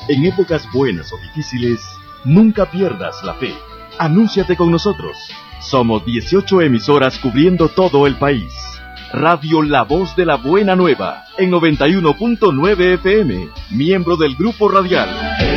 En épocas buenas o difíciles, nunca pierdas la fe. Anúnciate con nosotros. Somos 18 emisoras cubriendo todo el país. Radio La Voz de la Buena Nueva, en 91.9 FM, miembro del Grupo Radial.